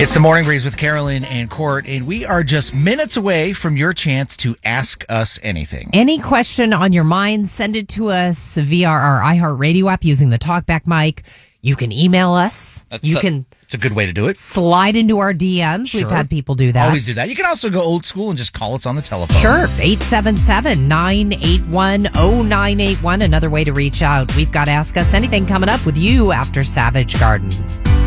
It's the Morning Breeze with Carolyn and Court, and we are just minutes away from your chance to ask us anything. Any question on your mind, send it to us via our iHeartRadio app using the TalkBack mic. You can email us. It's a good way to do it. Slide into our DMs. Sure. We've had people do that. Always do that. You can also go old school and just call us on the telephone. Sure. 877-981-0981. Another way to reach out. We've got Ask Us Anything coming up with you after Savage Garden.